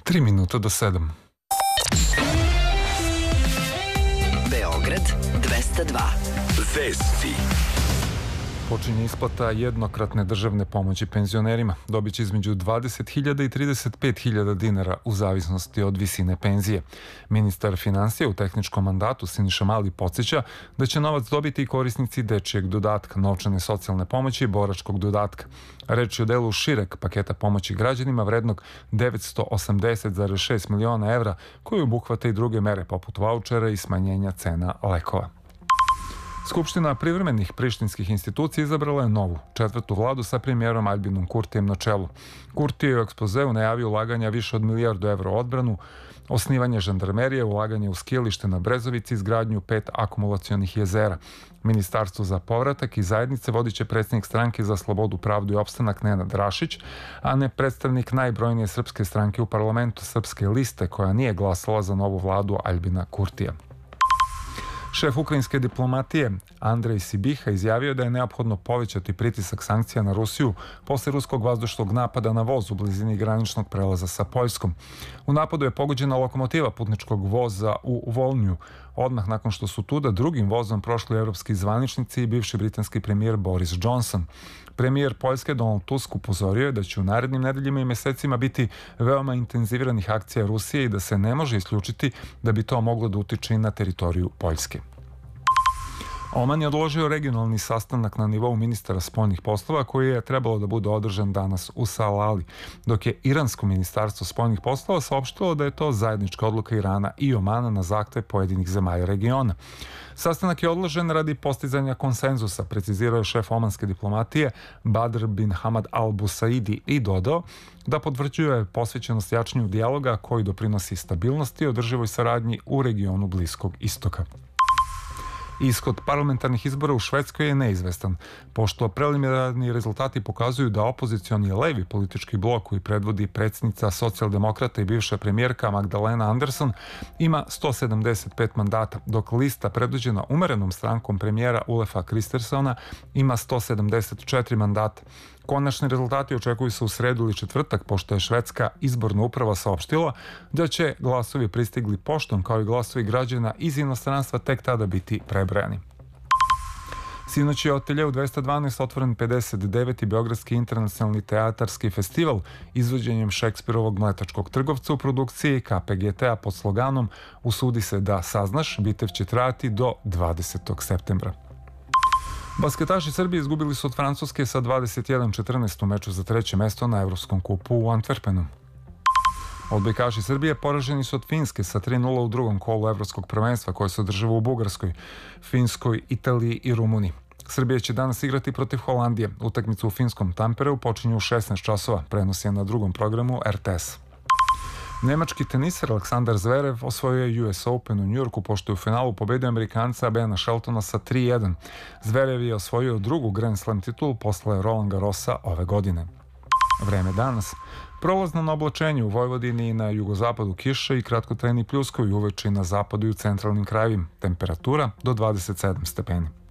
3 minuta do 7. Beograd 202. Vesti. Počinje isplata jednokratne državne pomoći penzionerima. Dobiće između 20.000 i 35.000 dinara u zavisnosti od visine penzije. Ministar finansija u tehničkom mandatu Siniša Mali podsjeća da će novac dobiti i korisnici dečijeg dodatka, novčane socijalne pomoći i boračkog dodatka. Reč je o delu šireg paketa pomoći građanima vrednog 980,6 miliona evra, koji obuhvata i druge mere poput vaučera i smanjenja cena lekova. Skupština privremenih prištinskih institucija izabrala je novu, četvrtu vladu sa premijerom Aljbinom Kurtijem na čelu. Kurti je u ekspozeu najavio ulaganja više od milijardu evra u odbranu, osnivanje žandarmerije, ulaganje u skijalište na Brezovici, izgradnju 5 akumulacionih jezera. Ministarstvo za povratak i zajednice vodit će predsjednik stranke za slobodu, pravdu i opstanak Nenad Rašić, a ne predstavnik najbrojnije srpske stranke u parlamentu, Srpske liste, koja nije glasala za novu vladu Aljbina Kurtija. Šef ukrajinske diplomatije Andrej Sibiha izjavio da je neophodno povećati pritisak sankcija na Rusiju posle ruskog vazdušnog napada na voz u blizini graničnog prelaza sa Poljskom. U napadu je pogođena lokomotiva putničkog voza u Volnju, odmah nakon što su tuda drugim vozom prošli evropski zvaničnici i bivši britanski premijer Boris Johnson. Premijer Poljske Donald Tusk upozorio je da će u narednim nedeljima i mesecima biti veoma intenziviranih akcija Rusije i da se ne može isključiti da bi to moglo da utiče i na teritoriju Poljske. Oman je odložio regionalni sastanak na nivou ministara spoljnih poslova koji je trebalo da bude održan danas u Salali, dok je Iransko ministarstvo spoljnih poslova saopštilo da je to zajednička odluka Irana i Omana na zahtev pojedinih zemalja regiona. Sastanak je odložen radi postizanja konsenzusa, precizirao je šef omanske diplomatije Badr bin Hamad al-Busaidi i dodao da potvrđuje posvećenost jačanju dijaloga koji doprinosi stabilnosti i održivoj saradnji u regionu Bliskog istoka. Ishod parlamentarnih izbora u Švedskoj je neizvestan, pošto preliminarni rezultati pokazuju da opozicioni levi politički blok koji predvodi predsjednica socijaldemokrata i bivša premijerka Magdalena Andersson ima 175 mandata, dok lista predvođena umerenom strankom premijera Ulefa Kristerssona ima 174 mandata. Konačni rezultati očekuju se u sredu ili četvrtak, pošto je švedska izborna uprava saopštila da će glasovi pristigli poštom kao i glasovi građana iz inostranstva tek tada biti prebrojani. Sinoć je u Ateljeu 212 otvoren 59. Beogradski internacionalni teatarski festival izvođenjem Šekspirovog Mletačkog trgovca u produkciji KPGT-a pod sloganom "Usudi se da saznaš", bitev će trajati do 20. septembra. Basketaši Srbije izgubili su od Francuske sa 21-14 u meču za treće mesto na Evropskom kupu u Antwerpenu. Odbojkaši Srbije poraženi su od Finske sa 3:0 u drugom kolu Evropskog prvenstva koje se održava u Bugarskoj, Finskoj, Italiji i Rumuniji. Srbija će danas igrati protiv Holandije. Utakmica u finskom Tampereu počinje u 16 časova, prenos je na drugom programu RTS. Nemački teniser Aleksandar Zverev osvojio je US Open u Njujorku pošto je u finalu pobedio Amerikanca Bena Sheltona sa 3:1. Zverev je osvojio drugu Grand Slam titulu posle Roland Garrosa ove godine. Vreme danas. Prolazno na oblačenju u Vojvodini i na jugozapadu kiša i kratkotrajni pljuskovi uveče na zapadu i u centralnim krajevima. Temperatura do 27 stepeni.